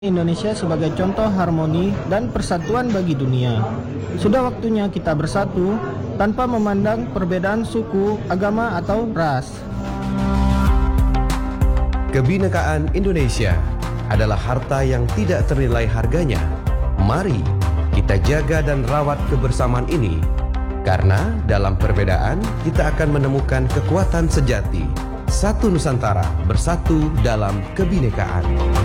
Indonesia sebagai contoh harmoni dan persatuan bagi dunia. Sudah waktunya kita bersatu tanpa memandang perbedaan suku, agama, atau ras. Kebinekaan Indonesia adalah harta yang tidak ternilai harganya. Mari kita jaga dan rawat kebersamaan ini, karena dalam perbedaan kita akan menemukan kekuatan sejati. Satu Nusantara bersatu dalam kebinekaan.